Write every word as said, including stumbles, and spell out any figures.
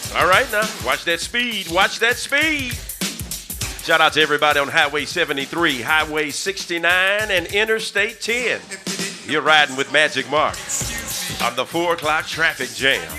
All right, now, watch that speed. Watch that speed. Shout out to everybody on Highway seventy-three, Highway sixty-nine, and Interstate ten. You're riding with Magic Mark on the four o'clock traffic jam.